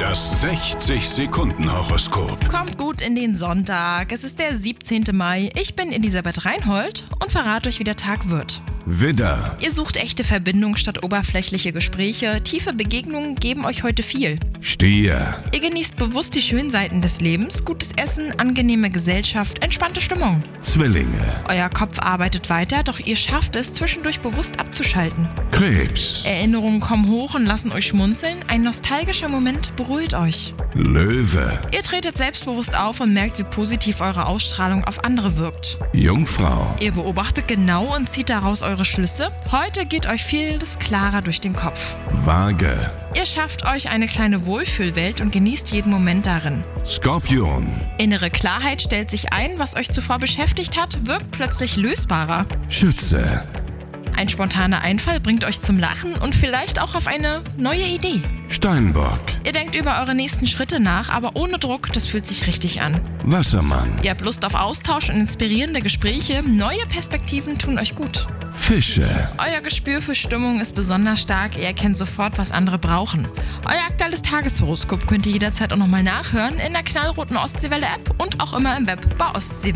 Das 60-Sekunden-Horoskop. Kommt gut in den Sonntag. Es ist der 17. Mai. Ich bin Elisabeth Reinhold und verrate euch, wie der Tag wird. Widder, Ihr sucht echte Verbindung statt oberflächliche Gespräche. Tiefe Begegnungen geben euch heute viel. Stier, Ihr genießt bewusst die schönen Seiten des Lebens. Gutes Essen, angenehme Gesellschaft, entspannte Stimmung. Zwillinge, Euer Kopf arbeitet weiter, doch ihr schafft es, zwischendurch bewusst abzuschalten. Krebs, Erinnerungen kommen hoch und lassen euch schmunzeln. Ein nostalgischer Moment beruhigt euch. Löwe, Ihr tretet selbstbewusst auf und merkt, wie positiv eure Ausstrahlung auf andere wirkt. Jungfrau, Ihr beobachtet genau und zieht daraus eure Schlüsse. Heute geht euch vieles klarer durch den Kopf. Waage, Ihr schafft euch eine kleine Wohlfühlwelt und genießt jeden Moment darin. Skorpion, Innere Klarheit stellt sich ein, was euch zuvor beschäftigt hat, wirkt plötzlich lösbarer. Schütze, Ein spontaner Einfall bringt euch zum Lachen und vielleicht auch auf eine neue Idee. Steinbock, Ihr denkt über eure nächsten Schritte nach, aber ohne Druck, das fühlt sich richtig an. Wassermann, Ihr habt Lust auf Austausch und inspirierende Gespräche, neue Perspektiven tun euch gut. Fische, Euer Gespür für Stimmung ist besonders stark, ihr erkennt sofort, was andere brauchen. Euer aktuelles Tageshoroskop könnt ihr jederzeit auch nochmal nachhören in der knallroten Ostseewelle-App und auch immer im Web bei Ostseewelle.